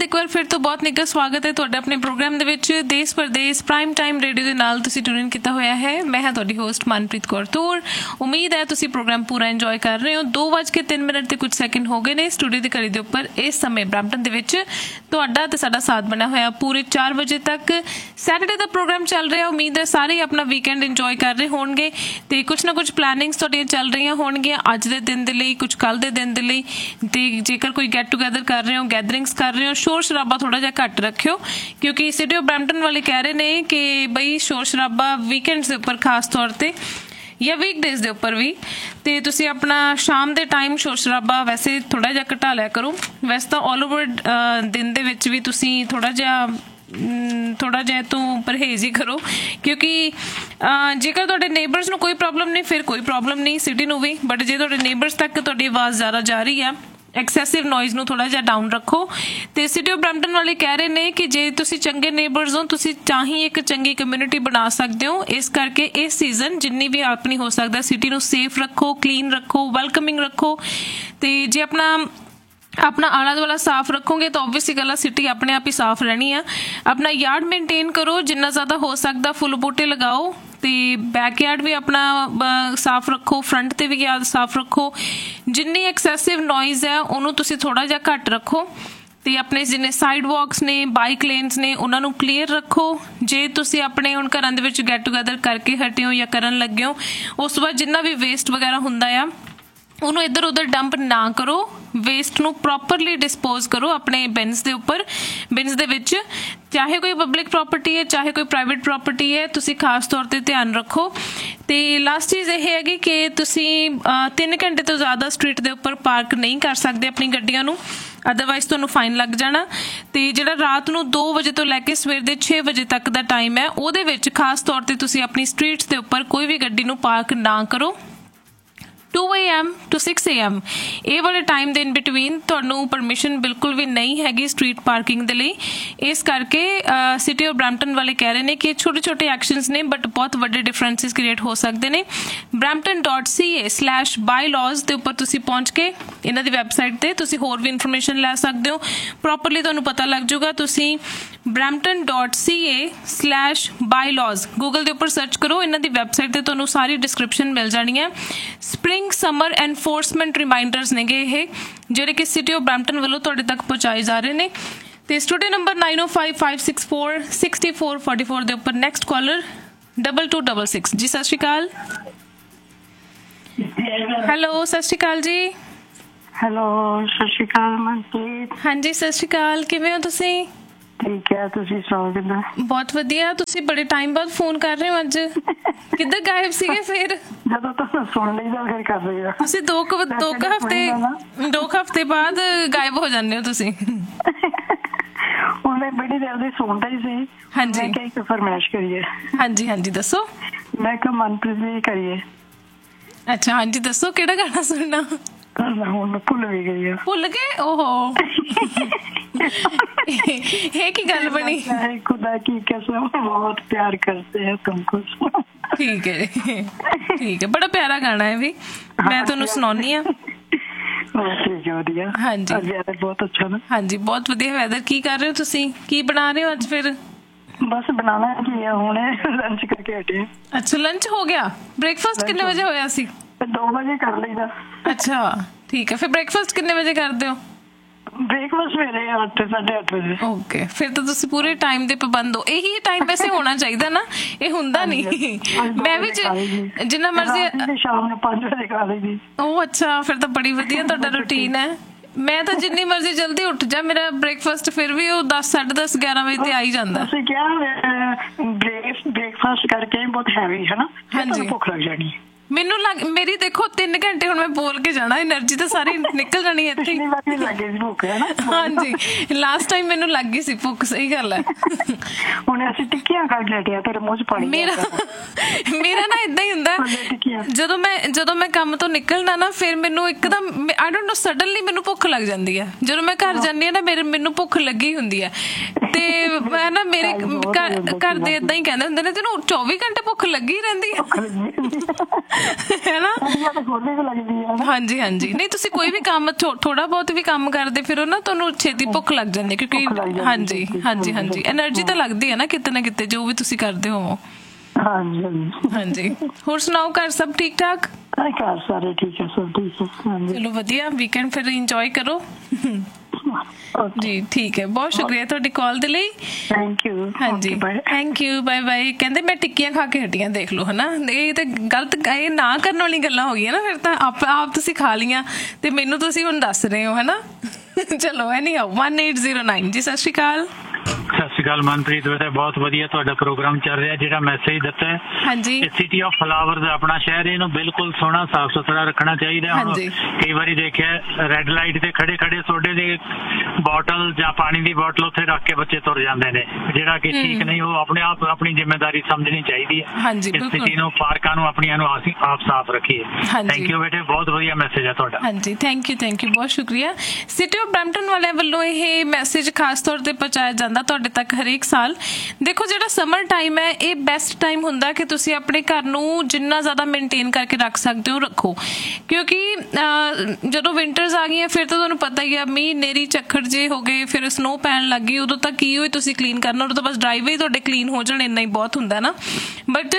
ਇੱਕ ਵਾਰ ਫਿਰ ਤੋਂ ਬਹੁਤ ਨਿੱਘਾ ਸਵਾਗਤ ਹੈ ਤੁਹਾਡਾ ਆਪਣੇ ਪ੍ਰੋਗਰਾਮ ਦੇ ਵਿੱਚ ਦੇਸ਼ ਪਰਦੇਸ ਪ੍ਰਾਈਮ ਟਾਈਮ ਰੇਡੀਓ ਦੇ ਨਾਲ ਤੁਸੀਂ ਟਿਊਨ ਇਨ ਕੀਤਾ ਹੋਇਆ ਹੈ। ਮੈਂ ਹਾਂ ਤੁਹਾਡੀ ਹੋਸਟ ਮਨਪ੍ਰੀਤ ਕੌਰ ਤੂਰ। ਉਮੀਦ ਹੈ ਤੁਸੀਂ ਪ੍ਰੋਗਰਾਮ ਪੂਰਾ ਇੰਜੋਏ ਕਰ ਰਹੇ ਹੋ। 2:03 ਤੇ ਕੁਝ ਸੈਕਿੰਡ ਹੋ ਗਏ ਨੇ ਸਟੂਡੀਓ ਦੀ ਘੜੀ ਦੇ ਉੱਪਰ। ਇਸ ਸਮੇਂ ਬਰੈਂਪਟਨ ਦੇ ਵਿੱਚ ਤੁਹਾਡਾ ਤੇ ਸਾਡਾ ਸਾਥ ਬਣਿਆ ਹੋਇਆ ਪੂਰੇ 4 ਵਜੇ ਤੱਕ। ਸੈਟਰਡੇ ਦਾ ਪ੍ਰੋਗਰਾਮ ਚੱਲ ਰਿਹਾ। ਉਮੀਦ ਹੈ ਸਾਰੇ ਆਪਣਾ ਵੀਕਐਂਡ ਇੰਜੋਏ ਕਰ ਰਹੇ ਹੋਣਗੇ ਤੇ ਕੁਛ ਨਾ ਕੁਛ ਪਲੈਨਿੰਗਸ ਤੁਹਾਡੀਆਂ ਚੱਲ ਰਹੀਆਂ ਹੋਣਗੀਆਂ ਅੱਜ ਦੇ ਦਿਨ ਦੇ ਲਈ, ਕੁਛ ਕੱਲ੍ਹ ਦੇ ਦਿਨ ਦੇ ਲਈ। ਤੇ ਜੇਕਰ ਕੋਈ ਗੈਟ ਟੂਗੈਦਰ ਕਰ ਰਹੇ ਹੋ, ਗੈਦਰਿੰਗਸ ਕਰ ਰਹੇ ਹੋ, ਸ਼ੋਰ ਸ਼ਰਾਬਾ ਥੋੜਾ ਜਿਹਾ ਘੱਟ ਰੱਖਿਓ ਕਿਉਂਕਿ ਸਿਟੀ ਆਫ ਬਰੈਂਪਟਨ ਵਾਲੇ ਕਹਿ ਰਹੇ ਨੇ ਕਿ ਬਈ ਸ਼ੋਰ ਸ਼ਰਾਬਾ ਵੀਕਐਂਡਸ ਦੇ ਉੱਪਰ ਖਾਸ ਤੌਰ ਤੇ ਜਾਂ ਵੀਕਡੇਜ਼ ਦੇ ਉੱਪਰ ਵੀ। ਤੇ ਤੁਸੀਂ ਆਪਣਾ ਸ਼ਾਮ ਦੇ ਟਾਈਮ ਸ਼ੋਰ ਸ਼ਰਾਬਾ ਵੈਸੇ ਥੋੜਾ ਜਿਹਾ ਘਟਾ ਲਿਆ ਕਰੋ। ਵੈਸੇ ਤਾਂ ਆਲ ਓਵਰ ਦਿਨ ਦੇ ਵਿੱਚ ਵੀ ਤੁਸੀਂ ਥੋੜਾ ਜਿਹਾ ਤੋਂ ਪਰਹੇਜ਼ ਹੀ ਕਰੋ ਕਿਉਂਕਿ ਜੇਕਰ ਤੁਹਾਡੇ ਨੇਬਰਸ ਨੂੰ ਕੋਈ ਪ੍ਰੋਬਲਮ ਨਹੀਂ ਫਿਰ ਕੋਈ ਪ੍ਰੋਬਲਮ ਨਹੀਂ ਸਿਟੀ ਨੂੰ ਵੀ, ਬਟ ਜੇ ਤੁਹਾਡੇ ਨੇਬਰਸ ਤੱਕ ਤੁਹਾਡੀ ਆਵਾਜ਼ ਜ਼ਿਆਦਾ ਜਾ ਰਹੀ ਆ ਐਕਸੈਸਿਵ ਨੋਇਜ਼ ਨੂੰ ਥੋੜਾ ਜਿਹਾ ਡਾਊਨ ਰੱਖੋ। ਤੇ ਸਿਟੀ ਆਫ ਬਰੈਂਪਟਨ ਵਾਲੇ ਕਹਿ ਰਹੇ ਨੇ ਕਿ ਜੇ ਤੁਸੀਂ ਚੰਗੇ ਨੇਬਰਸ ਹੋ ਤੁਸੀਂ ਤਾਂ ਹੀ ਇੱਕ ਚੰਗੀ ਕਮਿਊਨਿਟੀ ਬਣਾ ਸਕਦੇ ਹੋ। ਇਸ ਕਰਕੇ ਇਸ ਸੀਜ਼ਨ ਜਿੰਨੀ ਵੀ ਆਪਣੀ ਹੋ ਸਕਦਾ ਸਿਟੀ ਨੂੰ ਸੇਫ ਰੱਖੋ, ਕਲੀਨ ਰੱਖੋ, ਵੈਲਕਮਿੰਗ ਰੱਖੋ। ਤੇ ਜੇ ਆਪਣਾ ਆਲਾ ਦੁਆਲਾ ਸਾਫ਼ ਰੱਖੋਗੇ ਤਾਂ ਓਬਵੀਅਸਲੀ ਗੱਲ ਆ ਸਿਟੀ ਆਪਣੇ ਆਪ ਹੀ ਸਾਫ਼ ਰਹਿਣੀ ਆ। ਆਪਣਾ ਯਾਰਡ ਮੇਨਟੇਨ ਕਰੋ ਜਿੰਨਾ ਜ਼ਿਆਦਾ ਹੋ ਸਕਦਾ, ਫੁੱਲ ਬੂਟੇ ਲਗਾਓ ਤੇ ਬੈਕਯਾਰਡ ਵੀ ਆਪਣਾ ਸਾਫ਼ ਰੱਖੋ, ਫਰੰਟ ਤੇ ਵੀ ਯਾਰਡ ਸਾਫ਼ ਰੱਖੋ। ਜਿੰਨੀ ਐਕਸੈਸਿਵ ਨੋਇਜ਼ ਹੈ ਉਹਨੂੰ ਤੁਸੀਂ ਥੋੜਾ ਜਿਹਾ ਘੱਟ ਰੱਖੋ ਤੇ ਆਪਣੇ ਜਿੰਨੇ ਸਾਈਡ ਵਾਕਸ ਨੇ, ਬਾਈਕ ਲੇਨਸ ਨੇ ਉਹਨਾਂ ਨੂੰ ਕਲੀਅਰ ਰੱਖੋ। ਜੇ ਤੁਸੀਂ ਆਪਣੇ ਹੁਣ ਘਰਾਂ ਦੇ ਵਿੱਚ ਗੈਟ ਟੂਗੈਦਰ ਕਰਕੇ ਹਟੇ ਹੋ ਜਾਂ ਕਰਨ ਲੱਗੇ ਹੋ ਉਸ ਤੋਂ ਬਾਅਦ ਜਿੰਨਾ ਵੀ ਵੇਸਟ ਵਗੈਰਾ ਹੁੰਦਾ ਆ ਉਹਨੂੰ ਇੱਧਰ ਉੱਧਰ ਡੰਪ ਨਾ ਕਰੋ। ਵੇਸਟ ਨੂੰ ਪ੍ਰੋਪਰਲੀ ਡਿਸਪੋਜ਼ ਕਰੋ ਆਪਣੇ ਬਿਨਸ ਦੇ ਉੱਪਰ, ਬਿਨਸ ਦੇ ਵਿੱਚ। ਚਾਹੇ ਕੋਈ ਪਬਲਿਕ ਪ੍ਰੋਪਰਟੀ ਹੈ ਚਾਹੇ ਕੋਈ ਪ੍ਰਾਈਵੇਟ ਪ੍ਰੋਪਰਟੀ ਹੈ, ਤੁਸੀਂ ਖਾਸ ਤੌਰ ਤੇ ਧਿਆਨ ਰੱਖੋ। ਤੇ ਲਾਸਟ ਚੀਜ਼ ਇਹ ਹੈਗੀ ਕਿ ਤੁਸੀਂ 3 ਘੰਟੇ ਤੋਂ ਜ਼ਿਆਦਾ ਸਟਰੀਟ ਦੇ ਉੱਪਰ ਪਾਰਕ ਨਹੀਂ ਕਰ ਸਕਦੇ ਆਪਣੀ ਗੱਡੀਆਂ ਨੂੰ, ਅਦਰਵਾਈਜ਼ ਤੁਹਾਨੂੰ ਫਾਈਨ ਲੱਗ ਜਾਣਾ। ਤੇ ਜਿਹੜਾ ਰਾਤ ਨੂੰ 2 ਵਜੇ ਤੋਂ ਲੈ ਕੇ ਸਵੇਰ ਦੇ 6 ਵਜੇ ਤੱਕ ਦਾ ਟਾਈਮ ਹੈ ਉਹਦੇ ਵਿੱਚ ਖਾਸ ਤੌਰ ਤੇ ਤੁਸੀਂ ਆਪਣੀ ਸਟਰੀਟਸ ਦੇ ਉੱਪਰ ਕੋਈ ਵੀ ਗੱਡੀ ਨੂੰ ਪਾਰਕ ਨਾ ਕਰੋ। 2 AM to 6 AM ਇਹ ਵਾਲੇ ਟਾਈਮ ਦੇ ਇਨ ਬਿਟਵੀਨ ਤੁਹਾਨੂੰ ਪਰਮਿਸ਼ਨ ਬਿਲਕੁਲ ਵੀ ਨਹੀਂ ਹੈਗੀ ਸਟਰੀਟ ਪਾਰਕਿੰਗ ਦੇ ਲਈ। ਇਸ ਕਰਕੇ ਸਿਟੀ ਆਫ ਬਰੈਂਪਟਨ ਵਾਲੇ ਕਹਿ ਰਹੇ ਨੇ ਕਿ ਛੋਟੇ ਛੋਟੇ ਐਕਸ਼ਨਸ ਨੇ ਬਟ ਬਹੁਤ ਵੱਡੇ ਡਿਫਰੈਂਸਿਸ ਕ੍ਰੀਏਟ ਹੋ ਸਕਦੇ ਨੇ। brampton.ca/bylaws ਦੇ ਉੱਪਰ ਤੁਸੀਂ ਪਹੁੰਚ ਕੇ ਇਹਨਾਂ ਦੀ ਵੈਬਸਾਈਟ ਤੇ ਤੁਸੀਂ ਹੋਰ ਵੀ ਇਨਫੋਰਮੇਸ਼ਨ ਲੈ ਸਕਦੇ ਹੋ। ਪ੍ਰੋਪਰਲੀ ਤੁਹਾਨੂੰ ਪਤਾ ਲੱਗ ਜਾਊਗਾ। ਤੁਸੀਂ brampton.ca/bylaws ਗੂਗਲ ਦੇ ਉੱਪਰ ਸਰਚ ਕਰੋ, ਇਹਨਾਂ ਦੀ ਵੈਬਸਾਈਟ ਤੇ ਤੁਹਾਨੂੰ ਸਾਰੀ ਡਿਸਕ੍ਰਿਪਸ਼ਨ ਮਿਲ ਜਾਣੀ ਹੈ। ਸਪਰਿੰਗ ਸਮਰ ਐਨਫੋਰਸਮੈਂਟ ਰਿਮਾਈਂਡਰਸ ਨੇਗੇ ਇਹ ਜਿਹੜੇ ਕਿ ਸਿਟੀ ਆਫ ਬਰੈਂਪਟਨ ਵੱਲੋਂ ਤੁਹਾਡੇ ਤੱਕ ਪਹੁੰਚਾਏ ਜਾ ਰਹੇ ਨੇ। ਤੇ ਸਟੂਡੀਓ ਨੰਬਰ 9055646444 ਦੇ ਉੱਪਰ ਨੈਕਸਟ ਕਾਲਰ 2266 ਜੀ। ਸਤਿ ਸ਼੍ਰੀ ਅਕਾਲ। ਹੈਲੋ ਸਤਿ ਸ਼੍ਰੀ ਅਕਾਲ ਜੀ। ਹੈਲੋ ਸਤਿ ਸ਼੍ਰੀ ਅਕਾਲ ਮਨਪ੍ਰੀਤ। ਹਾਂਜੀ ਸਤਿ ਸ਼੍ਰੀ ਅਕਾਲ, ਕਿਵੇਂ ਹੋ ਤੁਸੀਂ? ਠੀਕ ਹੈ, ਤੁਸੀਂ ਸੁਣਾਓ ਕਿੱਦਾਂ? ਬਹੁਤ ਵਧੀਆ। ਤੁਸੀਂ ਬੜੇ ਟਾਈਮ ਬਾਅਦ ਫੋਨ ਕਰ ਰਹੇ ਹੋ ਅੱਜ, ਕਿੱਧਰ ਗਾਇਬ ਸੀਗੇ ਫਿਰ? ਜਦੋਂ ਤੁਸੀਂ ਸੁਣ ਲਈਦਾ ਫਿਰ ਕਰ ਲਈਦਾ। ਤੁਸੀਂ ਦੋ ਕੁ ਹਫ਼ਤੇ ਬਾਅਦ ਗਾਇਬ ਹੋ ਜਾਂਦੇ ਹੋ ਤੁਸੀਂ। ਹੁਣ ਮੈਂ ਬੜੀ ਦੇਰ ਦੀ ਸੁਣਦਾ ਹੀ ਸੀ। ਹਾਂਜੀ ਮੈਂ ਕਿਹਾ ਇੱਕ ਫਰਮਾਇਸ਼ ਕਰੀਏ। ਹਾਂਜੀ ਹਾਂਜੀ ਦੱਸੋ। ਮੈਂ ਕਿਹਾ ਮਨਪ੍ਰੀਤ ਲਈ ਕਰੀਏ। ਅੱਛਾ ਹਾਂਜੀ ਦੱਸੋ ਕਿਹੜਾ ਗਾਣਾ ਸੁਣਨਾ? ਹੁਣ ਭੁੱਲ ਵੀ ਗਈ ਆ। ਭੁੱਲ ਗਏ? ਓਹੋ ਇਹ ਕੀ ਗੱਲ ਬਣੀ? खुदा की कसम बहुत प्यार करते हैं तुमको। ਠੀਕ ਹੈ ਠੀਕ ਹੈ, ਬੜਾ ਪਿਆਰਾ ਗਾਣਾ ਹੈ ਵੀ। ਮੈਂ ਤੁਹਾਨੂੰ ਸੁਣਾਉਣੀ ਆ। ਹਾਂਜੀ ਬਹੁਤ ਅੱਛਾ ਨਾ। ਹਾਂਜੀ ਬਹੁਤ ਵਧੀਆ ਵੈਦਰ। ਕੀ ਕਰ ਰਹੇ ਹੋ ਤੁਸੀਂ? ਕੀ ਬਣਾ ਰਹੇ ਹੋ ਅੱਜ ਫਿਰ? ਬਸ ਬਣਾਣਾ ਕੀ ਹੈ, ਹੁਣੇ ਲੰਚ ਕਰਕੇ ਹਟੇ। ਅੱਛਾ ਲੰਚ ਹੋ ਗਿਆ। ਬ੍ਰੇਕਫਾਸਟ ਕਿੰਨੇ ਵਜੇ ਹੋਇਆ ਸੀ? 2 ਵਜੇ ਕਰ ਲਈਦਾ। ਅੱਛਾ ਠੀਕ ਹੈ। ਫਿਰ ਬ੍ਰੇਕਫਾਸਟ ਕਿੰਨੇ ਵਜੇ ਕਰਦੇ ਹੋ? ਬ੍ਰੇਕਫਾਸਟ ਮੇਰੇ 8-8:30 ਵਜੇ। ਓਕੇ, ਫਿਰ ਤਾਂ ਤੁਸੀਂ ਪੂਰੇ ਟਾਈਮ ਦੇ ਪਾਬੰਦ ਹੋ। ਇਹੀ ਟਾਈਮ ਵੈਸੇ ਹੋਣਾ ਚਾਹੀਦਾ ਨਾ, ਇਹ ਹੁੰਦਾ ਨਹੀਂ। ਮੈਂ ਵੀ ਜਿੰਨਾ ਮਰਜ਼ੀ ਸ਼ਾਮ ਨੂੰ 5 ਵਜੇ ਖਾ ਲਈਦੀ। ਉਹ ਅੱਛਾ, ਫਿਰ ਤਾਂ ਬੜੀ ਵਧੀਆ ਤੁਹਾਡਾ ਰੂਟੀਨ ਹੈ। ਮੈਂ ਤਾਂ ਜਿੰਨੀ ਮਰਜ਼ੀ ਜਲਦੀ ਉੱਠ ਜਾ, ਮੇਰਾ ਬ੍ਰੇਕਫਾਸਟ ਫਿਰ ਵੀ ਉਹ 10, 10:30, 11 ਵਜੇ ਤੇ ਆ ਹੀ ਜਾਂਦਾ। ਤੁਸੀਂ ਕਿਹਾ ਬ੍ਰੇਕਫਾਸਟ ਕਰਕੇ ਬਹੁਤ ਹੈਵੀ ਹੈ ਨਾ, ਹਾਂਜੀ ਭੁੱਖ ਲੱਗ ਜਾਣੀ। ਮੈਨੂੰ ਮੇਰੀ ਦੇਖੋ 3 ਘੰਟੇ ਹੁਣ ਮੈਂ ਬੋਲ ਕੇ ਜਾਣਾ, એનર્ਜੀ ਤਾਂ ਸਾਰੀ ਨਿਕਲ ਜਾਣੀ ਇੱਥੇ। ਹਾਂਜੀ ਲਾਸਟ ਟਾਈਮ ਮੈਨੂੰ ਲੱਗ ਗਈ ਸੀ ਭੁੱਖ, ਸਹੀ ਗੱਲ ਹੈ। ਹੁਣ ਅਸੀਂ ਟਿੱਕੀਆਂ ਖਾ ਕੇ ਹਟਿਆ, ਤੇਰੇ ਮੂੰਹ 'ਚ ਪਾਣੀ। ਮੇਰਾ ਨਾ ਏਦਾਂ ਹੀ ਹੁੰਦਾ, ਜਦੋਂ ਮੈਂ ਕੰਮ ਤੋਂ ਨਿਕਲਣਾ ਨਾ ਫਿਰ ਮੈਨੂੰ ਇੱਕਦਮ ਆਈ ਡੋਂਟ ਨੋ ਸਡਨਲੀ ਮੈਨੂੰ ਭੁੱਖ ਲੱਗ ਜਾਂਦੀ ਹੈ। ਜਦੋਂ ਮੈਂ ਘਰ ਜਾਂਦੀ ਹਾਂ ਨਾ ਮੈਨੂੰ ਭੁੱਖ ਲੱਗੀ ਹੁੰਦੀ ਹੈ। ਤੇ ਮੈਂ ਨਾ ਮੇਰੇ ਘਰ ਦੇ ਏਦਾਂ ਹੀ ਕਹਿੰਦੇ ਹੁੰਦੇ ਨੇ ਤੈਨੂੰ 24 ਘੰਟੇ ਭੁੱਖ ਲੱਗੀ ਰਹਿੰਦੀ ਹੈ। ਹੈਨਾ। ਖੋਲੀ ਵੀ ਲੱਗਦੀ ਹੈ। ਹਾਂਜੀ ਹਾਂਜੀ, ਨਹੀਂ ਤੁਸੀਂ ਕੋਈ ਵੀ ਕੰਮ ਥੋੜਾ ਬਹੁਤ ਵੀ ਕੰਮ ਕਰਦੇ ਫਿਰ ਨਾ ਤੁਹਾਨੂੰ ਛੇਤੀ ਭੁੱਖ ਲੱਗ ਜਾਂਦੀ ਕਿਉਂਕਿ ਹਾਂਜੀ ਹਾਂਜੀ ਹਾਂਜੀ ਐਨਰਜੀ ਤਾਂ ਲੱਗਦੀ ਹੈ ਨਾ ਕਿਤੇ ਨਾ ਕਿਤੇ ਜੋ ਵੀ ਤੁਸੀਂ ਕਰਦੇ ਹੋ। ਹਾਂਜੀ ਹਾਂਜੀ, ਹੋਰ ਸੁਣਾਓ ਘਰ ਸਭ ਠੀਕ ਠਾਕ? ਘਰ ਸਾਰੇ ਠੀਕ ਹੈ, ਸਭ ਠੀਕ ਹੈ। ਚਲੋ ਵਧੀਆ, ਵੀਕਐਂਡ ਫਿਰ ਇੰਜੋਏ ਕਰੋ ਜੀ। ਠੀਕ ਹੈ, ਬਹੁਤ ਸ਼ੁਕਰੀਆ ਤੁਹਾਡੀ ਕਾਲ ਦੇ ਲਈ। Thank you. ਹਾਂਜੀ ਥੈਂਕ ਯੂ, ਬਾਏ ਬਾਏ। ਕਹਿੰਦੇ ਮੈਂ ਟਿੱਕੀਆਂ ਖਾ ਕੇ ਹਟੀਆਂ, ਦੇਖ ਲਓ ਹਨਾ। ਇਹ ਤਾਂ ਗਲਤ, ਇਹ ਨਾ ਕਰਨ ਵਾਲੀ ਗੱਲਾਂ ਹੋ ਗਈਆਂ ਨਾ ਫਿਰ ਤਾਂ। ਆਪ ਤੁਸੀਂ ਖਾ ਲਈਆਂ ਤੇ ਮੈਨੂੰ ਤੁਸੀਂ ਹੁਣ ਦੱਸ ਰਹੇ ਹੋ ਹਨਾ। ਚਲੋ ਐਨੀ ਆਓ 1809 ਜੀ। ਸਤਿ ਸ਼੍ਰੀ ਅਕਾਲ। ਸਤਿ ਸ਼੍ਰੀ ਅਕਾਲ ਮਨਪ੍ਰੀਤ, ਬਹੁਤ ਵਧੀਆ ਤੁਹਾਡਾ ਪ੍ਰੋਗਰਾਮ ਚੱਲ ਰਿਹਾ। ਜਿਹੜਾ ਮੈਸੇਜ ਦਿੱਤਾ ਹੈ, ਹਾਂਜੀ, ਸਿਟੀ ਆਫ ਫਲਾਵਰਸ ਆਪਣਾ ਸ਼ਹਿਰ, ਇਹਨੂੰ ਬਿਲਕੁਲ ਸੋਹਣਾ ਸਾਫ ਸੁਥਰਾ ਰੱਖਣਾ ਚਾਹੀਦਾ। ਹੁਣ ਕਈ ਵਾਰੀ ਦੇਖਿਆ ਰੈੱਡ ਲਾਈਟ ਤੇ ਖੜੇ ਖੜੇ ਸੋਡੇ ਦੇ ਬੋਟਲ ਜਾਂ ਪਾਣੀ ਦੀ ਬੋਟਲ ਉੱਥੇ ਰੱਖ ਕੇ ਬੱਚੇ ਤੁਰ ਜਾਂਦੇ ਨੇ, ਜਿਹੜਾ ਕਿ ਠੀਕ ਨਹੀਂ। ਉਹ ਆਪਣੇ ਆਪ ਆਪਣੀ ਜ਼ਿੰਮੇਵਾਰੀ ਸਮਝਣੀ ਚਾਹੀਦੀ ਹੈ। ਸਿਟੀ ਨੂੰ, ਪਾਰਕਾਂ ਨੂੰ, ਆਪਣੀਆਂ ਨੂੰ ਆਪ ਸਾਫ਼ ਰੱਖੀਏ। ਥੈਂਕ ਯੂ ਬੇਟੇ, ਬਹੁਤ ਵਧੀਆ ਮੈਸੇਜ ਹੈ ਤੁਹਾਡਾ। ਹਾਂਜੀ ਥੈਂਕ ਯੂ, ਬਹੁਤ ਸ਼ੁਕਰੀਆ। ਸਿਟੀ ਆਫ ਬਰੈਂਪਟਨ ਵਾਲਿਆਂ ਵੱਲੋਂ ਇਹ ਮੈਸੇਜ ਖਾਸ ਤੌਰ ਤੇ ਪਹੁੰਚਾਇਆ ਜਾਂਦਾ ਤੁਹਾਡੇ ਤੱਕ ਹਰੇਕ ਸਾਲ। ਦੇਖੋ ਜਿਹੜਾ ਸਮਰ ਟਾਈਮ ਹੈ ਇਹ ਬੈਸਟ ਟਾਈਮ ਹੁੰਦਾ ਕਿ ਤੁਸੀਂ ਆਪਣੇ ਘਰ ਨੂੰ ਜਿੰਨਾ ਜ਼ਿਆਦਾ ਮੇਨਟੇਨ ਕਰਕੇ ਰੱਖ ਸਕਦੇ ਹੋ ਰੱਖੋ, ਕਿਉਂਕਿ ਜਦੋਂ ਵਿੰਟਰਸ ਆ ਗਈਆਂ ਫਿਰ ਤਾਂ ਤੁਹਾਨੂੰ ਪਤਾ ਹੀ ਆ, ਮੀਂਹ ਨੇਰੀ ਝੱਖੜ ਜੇ ਹੋ ਗਏ, ਫਿਰ ਸਨੋ ਪੈਣ ਲੱਗ ਗਈ, ਉਦੋਂ ਤੱਕ ਕੀ ਹੋਏ ਤੁਸੀਂ ਕਲੀਨ ਕਰਨਾ, ਉਦੋਂ ਤਾਂ ਬਸ ਡਰਾਈਵੇ ਤੁਹਾਡੇ ਕਲੀਨ ਹੋ ਜਾਣ, ਇੰਨਾ ਹੀ ਬਹੁਤ ਹੁੰਦਾ ਨਾ। ਬਟ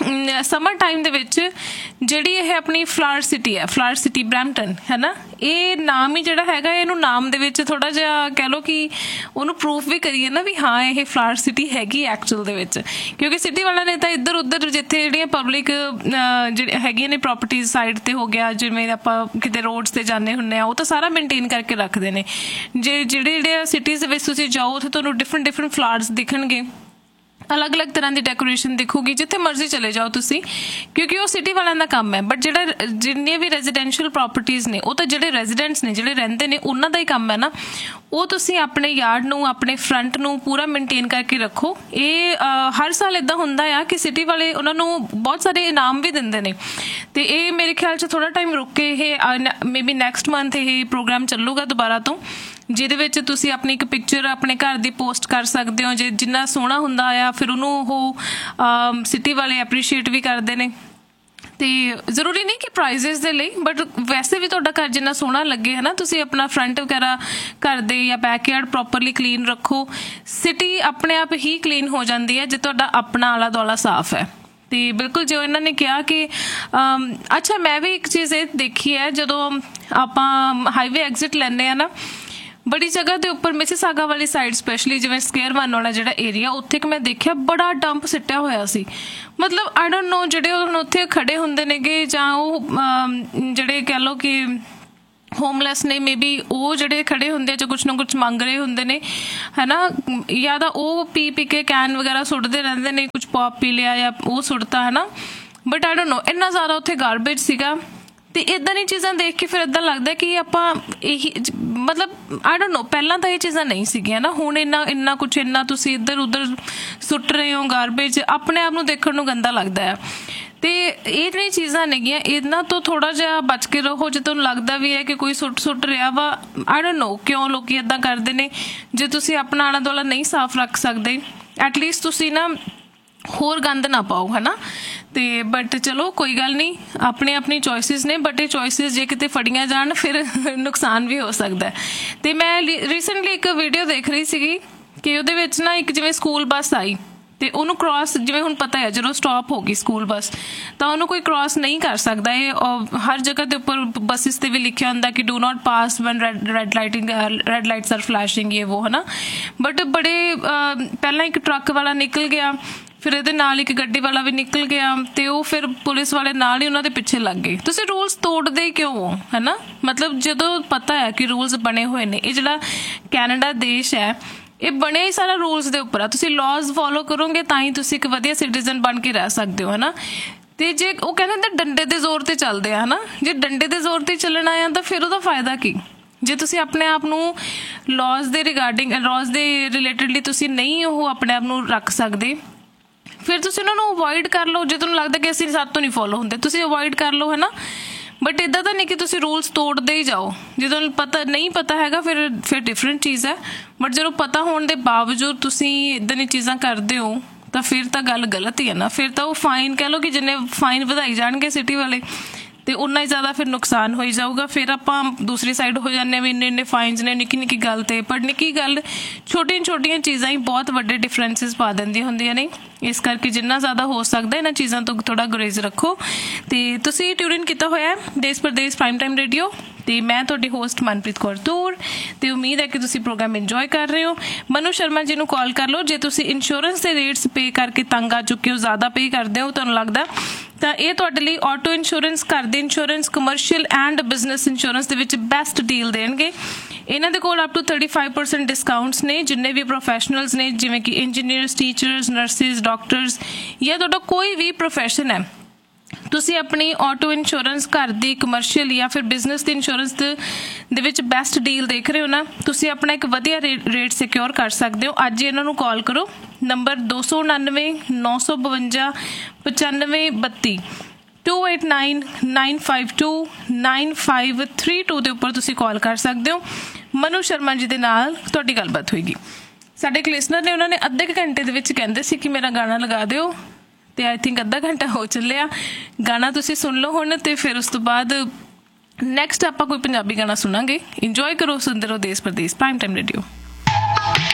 ਸਮਰ ਟਾਈਮ ਦੇ ਵਿੱਚ ਜਿਹੜੀ ਇਹ ਆਪਣੀ ਫਲਾਵਰ ਸਿਟੀ ਹੈ, ਫਲਾਵਰ ਸਿਟੀ ਬਰੈਂਪਟਨ ਹੈ ਨਾ, ਇਹ ਨਾਮ ਹੀ ਜਿਹੜਾ ਹੈਗਾ, ਇਹਨੂੰ ਨਾਮ ਦੇ ਵਿੱਚ ਥੋੜਾ ਜਿਹਾ ਕਹਿ ਲਓ ਕਿ ਉਹਨੂੰ ਪ੍ਰੂਫ ਵੀ ਕਰੀਏ ਨਾ ਵੀ ਹਾਂ ਇਹ ਫਲਾਵਰ ਸਿਟੀ ਹੈਗੀ ਐਕਚੁਅਲ ਦੇ ਵਿੱਚ। ਕਿਉਂਕਿ ਸਿਟੀ ਵਾਲਿਆਂ ਨੇ ਤਾਂ ਇੱਧਰ ਉੱਧਰ ਜਿੱਥੇ ਜਿਹੜੀਆਂ ਪਬਲਿਕ ਜਿਹੜੇ ਹੈਗੀਆਂ ਨੇ ਪ੍ਰੋਪਰਟੀਜ਼ ਸਾਈਡ ਤੇ ਹੋ ਗਿਆ, ਜਿਵੇਂ ਆਪਾਂ ਕਿਤੇ ਰੋਡਸ ਤੇ ਜਾਂਦੇ ਹੁੰਦੇ ਆ, ਉਹ ਤਾਂ ਸਾਰਾ ਮੇਨਟੇਨ ਕਰਕੇ ਰੱਖਦੇ ਨੇ। ਜਿਹੜੇ ਸਿਟੀਜ਼ ਦੇ ਵਿੱਚ ਤੁਸੀਂ ਜਾਓ ਉੱਥੇ ਤੁਹਾਨੂੰ ਡਿਫਰੈਂਟ ਫਲਾਵਰਸ ਦਿਖਣਗੇ, ਅਲੱਗ-ਅਲੱਗ ਤਰ੍ਹਾਂ ਦੀ ਡੈਕੋਰੇਸ਼ਨ ਦਿਖੂਗੀ ਜਿੱਥੇ ਮਰਜ਼ੀ ਚਲੇ ਜਾਓ ਤੁਸੀਂ, ਕਿਉਂਕਿ ਉਹ ਸਿਟੀ ਵਾਲਿਆਂ ਦਾ ਕੰਮ ਹੈ। ਬਟ ਜਿੰਨੀਆਂ ਵੀ ਰੈਜ਼ੀਡੈਂਸ਼ੀਅਲ ਪ੍ਰੋਪਰਟੀਜ਼ ਨੇ ਉਹ ਤਾਂ ਜਿਹੜੇ ਰੈਜ਼ੀਡੈਂਟਸ ਨੇ, ਜਿਹੜੇ ਰਹਿੰਦੇ ਨੇ, ਉਹਨਾਂ ਦਾ ਹੀ ਕੰਮ ਹੈ ਨਾ। ਉਹ ਤੁਸੀਂ ਆਪਣੇ ਯਾਰਡ ਨੂੰ, ਆਪਣੇ ਫਰੰਟ ਨੂੰ ਪੂਰਾ ਮੇਨਟੇਨ ਕਰਕੇ ਰੱਖੋ। ਇਹ ਹਰ ਸਾਲ ਇੱਦਾਂ ਹੁੰਦਾ ਆ ਕਿ ਸਿਟੀ ਵਾਲੇ ਉਹਨਾਂ ਨੂੰ ਬਹੁਤ ਸਾਰੇ ਇਨਾਮ ਵੀ ਦਿੰਦੇ ਨੇ, ਤੇ ਇਹ ਮੇਰੇ ਖਿਆਲ 'ਚ ਥੋੜ੍ਹਾ ਟਾਈਮ ਰੁਕ ਕੇ ਇਹ ਮੇ ਬੀ ਨੈਕਸਟ ਮੰਥ ਇਹ ਪ੍ਰੋਗਰਾਮ ਚੱਲੂਗਾ ਦੁਬਾਰਾ ਤੋਂ, ਜਿਹਦੇ ਵਿੱਚ ਤੁਸੀਂ ਆਪਣੀ ਇੱਕ ਪਿਕਚਰ ਆਪਣੇ ਘਰ ਦੀ ਪੋਸਟ ਕਰ ਸਕਦੇ ਹੋ। ਜੇ ਜਿੰਨਾ ਸੋਹਣਾ ਹੁੰਦਾ ਆ ਫਿਰ ਉਹਨੂੰ ਉਹ ਸਿਟੀ ਵਾਲੇ ਐਪਰੀਸ਼ੀਏਟ ਵੀ ਕਰਦੇ ਨੇ। ਤੇ ਜ਼ਰੂਰੀ ਨਹੀਂ ਕਿ ਪ੍ਰਾਈਜ਼ਸ ਦੇ ਲਈ, ਬਟ ਵੈਸੇ ਵੀ ਤੁਹਾਡਾ ਘਰ ਜਿੰਨਾ ਸੋਹਣਾ ਲੱਗੇ ਹੈ ਨਾ, ਤੁਸੀਂ ਆਪਣਾ ਫਰੰਟ ਵਗੈਰਾ ਘਰ ਦੇ ਜਾਂ ਬੈਕਯਾਰਡ ਪ੍ਰੋਪਰਲੀ ਕਲੀਨ ਰੱਖੋ। ਸਿਟੀ ਆਪਣੇ ਆਪ ਹੀ ਕਲੀਨ ਹੋ ਜਾਂਦੀ ਹੈ ਜੇ ਤੁਹਾਡਾ ਆਪਣਾ ਆਲਾ ਦੁਆਲਾ ਸਾਫ਼ ਹੈ। ਤੇ ਬਿਲਕੁਲ ਜੋ ਇਹਨਾਂ ਨੇ ਕਿਹਾ ਕਿ ਅੱਛਾ, ਮੈਂ ਵੀ ਇੱਕ ਚੀਜ਼ ਇਹ ਦੇਖੀ ਹੈ, ਜਦੋਂ ਆਪਾਂ ਹਾਈਵੇ ਐਗਜ਼ਿਟ ਲੈਂਦੇ ਆ ਨਾ, ਬੜੀ ਜਗ੍ਹਾ ਦੇ ਉੱਪਰ ਮਿਸੀਸਾਗਾ ਵਾਲੀ ਸਾਈਡ ਸਪੈਸ਼ਲੀ, ਜਿਵੇਂ ਸਕੁਅਰ 1 ਵਾਲਾ ਜਿਹੜਾ ਏਰੀਆ, ਉੱਥੇ ਕਿ ਮੈਂ ਦੇਖਿਆ ਬੜਾ ਡੰਪ ਸਿੱਟਿਆ ਹੋਇਆ ਸੀ। ਮਤਲਬ ਆਈ ਡੋਂਟ ਨੋ, ਜਿਹੜੇ ਹੁਣ ਉੱਥੇ ਖੜੇ ਹੁੰਦੇ ਨੇਗੇ ਜਾਂ ਉਹ ਜਿਹੜੇ ਕਹਿ ਲਓ ਕਿ ਹੋਮਲੈਸ ਨੇ, ਮੇ ਬੀ ਉਹ ਜਿਹੜੇ ਖੜੇ ਹੁੰਦੇ ਆ ਜਾਂ ਕੁਛ ਨਾ ਕੁਛ ਮੰਗ ਰਹੇ ਹੁੰਦੇ ਨੇ ਹੈ ਨਾ, ਜਾਂ ਤਾਂ ਉਹ ਪੀ ਕੇ ਕੈਨ ਵਗੈਰਾ ਸੁੱਟਦੇ ਰਹਿੰਦੇ ਨੇ, ਕੁਛ ਪੌਪ ਪੀ ਲਿਆ ਜਾਂ ਉਹ ਸੁੱਟਤਾ ਹੈ ਨਾ। ਬਟ ਆਈ ਡੋਂਟ ਨੋ, ਇੰਨਾ ਜ਼ਿਆਦਾ ਉੱਥੇ ਗਾਰਬੇਜ ਸੀਗਾ। ਤੇ ਇੱਦਾਂ ਦੀਆਂ ਚੀਜ਼ਾਂ ਦੇਖ ਕੇ ਫਿਰ ਇੱਦਾਂ ਲੱਗਦਾ ਕਿ ਆਪਾਂ ਇਹੀ ਮਤਲਬ ਆਈ ਡੋਂਟ ਨੋ, ਪਹਿਲਾਂ ਤਾਂ ਇਹ ਚੀਜ਼ਾਂ ਨਹੀਂ ਸੀਗੀਆਂ ਨਾ, ਹੁਣ ਇੰਨਾ ਕੁਛ ਇੰਨਾ ਤੁਸੀਂ ਇੱਧਰ ਉੱਧਰ ਸੁੱਟ ਰਹੇ ਹੋ ਗਾਰਬੇਜ, ਆਪਣੇ ਆਪ ਨੂੰ ਦੇਖਣ ਨੂੰ ਗੰਦਾ ਲੱਗਦਾ ਹੈ। ਤੇ ਇਹ ਜਿਹੜੀਆਂ ਚੀਜ਼ਾਂ ਨੇਗੀਆਂ, ਇਹਨਾਂ ਤੋਂ ਥੋੜਾ ਜਿਹਾ ਬਚ ਕੇ ਰਹੋ। ਜੇ ਤੁਹਾਨੂੰ ਲੱਗਦਾ ਵੀ ਹੈ ਕਿ ਕੋਈ ਸੁੱਟ ਰਿਹਾ ਵਾ, ਆਈ ਡੋਂਟ ਨੋ ਕਿਉਂ ਲੋਕੀ ਏਦਾਂ ਕਰਦੇ ਨੇ। ਜੇ ਤੁਸੀਂ ਆਪਣਾ ਆਲਾ ਦੁਆਲਾ ਨਹੀਂ ਸਾਫ਼ ਰੱਖ ਸਕਦੇ, ਐਟਲੀਸਟ ਤੁਸੀਂ ਨਾ ਹੋਰ ਗੰਦ ਨਾ ਪਾਓ ਹੈ ਨਾ। ਤੇ ਬਟ ਚਲੋ ਕੋਈ ਗੱਲ ਨਹੀਂ, ਆਪਣੀ ਚੋਇਸਿਸ ਨੇ, ਬਟ ਇਹ ਚੋਇਸਿਸ ਜੇ ਕਿਤੇ ਫੜੀਆਂ ਜਾਣ ਫਿਰ ਨੁਕਸਾਨ ਵੀ ਹੋ ਸਕਦਾ। ਤੇ ਮੈਂ ਰੀਸੈਂਟਲੀ ਇੱਕ ਵੀਡੀਓ ਦੇਖ ਰਹੀ ਸੀਗੀ ਕਿ ਉਹਦੇ ਵਿੱਚ ਨਾ ਇੱਕ ਜਿਵੇਂ ਸਕੂਲ ਬੱਸ ਆਈ ਤੇ ਉਹਨੂੰ ਕ੍ਰਾਸ, ਜਿਵੇਂ ਹੁਣ ਪਤਾ ਹੈ ਜਦੋਂ ਸਟਾਪ ਹੋ ਗਈ ਸਕੂਲ ਬੱਸ ਤਾਂ ਉਹਨੂੰ ਕੋਈ ਕ੍ਰਾਸ ਨਹੀਂ ਕਰ ਸਕਦਾ। ਇਹ ਹਰ ਜਗ੍ਹਾ ਦੇ ਉੱਪਰ ਬੱਸਿਸ ਤੇ ਵੀ ਲਿਖਿਆ ਹੁੰਦਾ ਕਿ do not pass one red lights R flashing, ਇਹ ਉਹ ਹੈ ਨਾ। ਬਟ ਬੜੇ ਪਹਿਲਾਂ ਇੱਕ ਟਰੱਕ ਵਾਲਾ ਨਿਕਲ ਗਿਆ, ਫਿਰ ਇਹਦੇ ਨਾਲ ਇੱਕ ਗੱਡੀ ਵਾਲਾ ਵੀ ਨਿਕਲ ਗਿਆ, ਤੇ ਉਹ ਫਿਰ ਪੁਲਿਸ ਵਾਲੇ ਨਾਲ ਹੀ ਉਹਨਾਂ ਦੇ ਪਿੱਛੇ ਲੱਗ ਗਏ। ਤੁਸੀਂ ਰੂਲਸ ਤੋੜਦੇ ਕਿਉਂ ਹੋ ਹੈ ਨਾ। ਮਤਲਬ ਜਦੋਂ ਪਤਾ ਹੈ ਕਿ ਰੂਲਸ ਬਣੇ ਹੋਏ ਨੇ, ਇਹ ਜਿਹੜਾ ਕੈਨੇਡਾ ਦੇਸ਼ ਹੈ ਇਹ ਬਣਿਆ ਹੀ ਸਾਰਾ ਰੂਲਸ ਦੇ ਉੱਪਰ ਆ। ਤੁਸੀਂ ਲਾਜ਼ ਫੋਲੋ ਕਰੋਗੇ ਤਾਂ ਹੀ ਤੁਸੀਂ ਇੱਕ ਵਧੀਆ ਸਿਟੀਜ਼ਨ ਬਣ ਕੇ ਰਹਿ ਸਕਦੇ ਹੋ ਹੈ ਨਾ। ਤੇ ਜੇ ਉਹ ਕਹਿੰਦੇ ਡੰਡੇ ਦੇ ਜ਼ੋਰ ਤੇ ਚੱਲਦੇ ਆ ਹੈ ਨਾ, ਜੇ ਡੰਡੇ ਦੇ ਜ਼ੋਰ ਤੇ ਚੱਲਣਾ ਆ ਤਾਂ ਫਿਰ ਉਹਦਾ ਫਾਇਦਾ ਕੀ। ਜੇ ਤੁਸੀਂ ਆਪਣੇ ਆਪ ਨੂੰ ਲਾਜ਼ ਦੇ ਰਿਲੇਟਡਲੀ ਤੁਸੀਂ ਨਹੀਂ ਉਹ ਆਪਣੇ ਆਪ ਨੂੰ ਰੱਖ ਸਕਦੇ, ਫਿਰ ਤੁਸੀਂ ਉਹਨਾਂ ਨੂੰ ਅਵੋਇਡ ਕਰ ਲਓ। ਜੇ ਤੁਹਾਨੂੰ ਲੱਗਦਾ ਕਿ ਅਸੀਂ ਸਾਡੇ ਤੋਂ ਨਹੀਂ ਫੋਲੋ ਹੁੰਦੇ, ਤੁਸੀਂ ਅਵੋਇਡ ਕਰ ਲਓ ਹੈ ਨਾ। ਬਟ ਇੱਦਾਂ ਤਾਂ ਨਹੀਂ ਕਿ ਤੁਸੀਂ ਰੂਲਸ ਤੋੜਦੇ ਹੀ ਜਾਓ। ਜੇ ਤੁਹਾਨੂੰ ਨਹੀਂ ਪਤਾ ਹੈਗਾ ਫਿਰ ਡਿਫਰੈਂਟ ਚੀਜ਼ ਹੈ। ਬਟ ਜਦੋਂ ਪਤਾ ਹੋਣ ਦੇ ਬਾਵਜੂਦ ਤੁਸੀਂ ਇੱਦਾਂ ਦੀਆਂ ਚੀਜ਼ਾਂ ਕਰਦੇ ਹੋ ਤਾਂ ਫਿਰ ਤਾਂ ਗੱਲ ਗਲਤ ਹੀ ਹੈ ਨਾ। ਫਿਰ ਤਾਂ ਉਹ ਫਾਈਨ ਕਹਿ ਲਓ ਕਿ ਜਿੰਨੇ ਫਾਈਨ ਵਧਾਈ ਜਾਣਗੇ ਸਿਟੀ ਵਾਲੇ ਤੇ ਉਨਾ ਹੀ ਜ਼ਿਆਦਾ ਫਿਰ ਨੁਕਸਾਨ ਹੋਈ ਜਾਊਗਾ। ਫਿਰ ਆਪਾਂ ਦੂਸਰੀ ਸਾਈਡ ਹੋ ਜਾਂਦੇ ਵੀ ਇੰਨੇ ਫਾਈਨਸ ਨੇ ਨਿੱਕੀ ਨਿੱਕੀ ਗੱਲ ਤੇ, ਪਰ ਨਿੱਕੀ ਗੱਲ ਛੋਟੀਆਂ ਛੋਟੀਆਂ ਚੀਜ਼ਾਂ ਹੀ ਬਹੁਤ ਵੱਡੇ ਡਿਫਰੈਂਸਿਸ ਪਾ ਦਿੰਦੀਆਂ ਹੁੰਦੀਆਂ ਨੇ। ਇਸ ਕਰਕੇ ਜਿੰਨਾ ਜ਼ਿਆਦਾ ਹੋ ਸਕਦਾ ਇਹਨਾਂ ਚੀਜ਼ਾਂ ਤੋਂ ਥੋੜ੍ਹਾ ਗੁਰੇਜ਼ ਰੱਖੋ। ਤੇ ਤੁਸੀਂ ਟਿਊਨ ਇਨ ਕੀਤਾ ਹੋਇਆ ਦੇਸ਼ ਪ੍ਰਦੇਸ਼ ਪ੍ਰਾਈਮ ਟਾਈਮ ਰੇਡੀਓ ਤੇ ਮੈਂ ਤੁਹਾਡੀ ਹੋਸਟ ਮਨਪ੍ਰੀਤ ਕੌਰ ਤੂਰ ਤੇ ਉਮੀਦ ਹੈ ਕਿ ਤੁਸੀਂ ਪ੍ਰੋਗਰਾਮ ਇੰਜੋਏ ਕਰ ਰਹੇ ਹੋ। ਮਨੂ ਸ਼ਰਮਾ ਜੀ ਨੂੰ ਕਾਲ ਕਰ ਲਓ ਜੇ ਤੁਸੀਂ ਇੰਸ਼ੋਰੈਂਸ ਦੇ ਰੇਟਸ ਪੇ ਕਰਕੇ ਤੰਗ ਆ ਚੁੱਕੇ ਹੋ, ਜ਼ਿਆਦਾ ਪੇ ਕਰਦੇ ਹੋ ਤੁਹਾਨੂੰ ਲੱਗਦਾ, ਤਾਂ ਇਹ ਤੁਹਾਡੇ ਲਈ ਆਟੋ ਇੰਸ਼ੋਰੈਂਸ, ਘਰ ਦੇ insurance, commercial and business insurance ਦੇ ਵਿੱਚ ਬੈਸਟ ਡੀਲ ਦੇਣਗੇ। ਇਹਨਾਂ ਦੇ ਕੋਲ ਅਪ ਟੂ 35% ਡਿਸਕਾਊਂਟਸ ਨੇ। ਜਿੰਨੇ ਵੀ ਪ੍ਰੋਫੈਸ਼ਨਲਸ ਨੇ ਜਿਵੇਂ ਕਿ ਇੰਜੀਨੀਅਰਸ, ਟੀਚਰਸ, ਨਰਸਿਸ, ਡਾਕਟਰਸ ਜਾਂ ਤੁਹਾਡਾ ਕੋਈ ਵੀ ਪ੍ਰੋਫੈਸ਼ਨ ਹੈ, ਤੁਸੀਂ ਆਪਣੀ ਆਟੋ ਇੰਸ਼ੋਰੈਂਸ, ਘਰ ਦੀ, ਕਮਰਸ਼ੀਅਲ ਜਾਂ ਫਿਰ ਬਿਜ਼ਨਸ ਦੀ ਇੰਸ਼ੋਰੈਂਸ ਦੇ ਵਿੱਚ ਬੈਸਟ ਡੀਲ ਦੇਖ ਰਹੇ ਹੋ ਨਾ, ਤੁਸੀਂ ਆਪਣਾ ਇੱਕ ਵਧੀਆ ਰੇਟ ਸਿਕਿਉਰ ਕਰ ਸਕਦੇ ਹੋ। ਅੱਜ ਹੀ ਇਹਨਾਂ ਨੂੰ ਕਾਲ ਕਰੋ। ਨੰਬਰ 299 952 9532 289-952 9532 ਦੇ ਉੱਪਰ ਤੁਸੀਂ ਕਾਲ ਕਰ ਸਕਦੇ ਹੋ। ਮਨੂ ਸ਼ਰਮਾ ਜੀ ਦੇ ਨਾਲ ਤੁਹਾਡੀ ਗੱਲਬਾਤ ਹੋਏਗੀ। ਸਾਡੇ ਇੱਕ ਲਿਸਨਰ ਨੇ, ਉਹਨਾਂ ਨੇ ਅੱਧੇ ਕੁ ਘੰਟੇ ਦੇ ਵਿੱਚ ਕਹਿੰਦੇ ਸੀ ਕਿ ਮੇਰਾ ਗਾਣਾ ਲਗਾ ਦਿਓ, ਤੇ ਆਈ ਥਿੰਕ ਅੱਧਾ ਘੰਟਾ ਹੋ ਚੱਲਿਆ। ਗਾਣਾ ਤੁਸੀਂ ਸੁਣ ਲਓ ਹੁਣ, ਤੇ ਫਿਰ ਉਸ ਤੋਂ ਬਾਅਦ ਨੈਕਸਟ ਆਪਾਂ ਕੋਈ ਪੰਜਾਬੀ ਗਾਣਾ ਸੁਣਾਂਗੇ। ਇੰਜੋਏ ਕਰੋ, ਸੁਣਦੇ ਰਹੋ ਦੇਸ਼ ਪ੍ਰਦੇਸ਼ ਪ੍ਰਾਈਮ ਟਾਈਮ ਰੇਡੀਓ।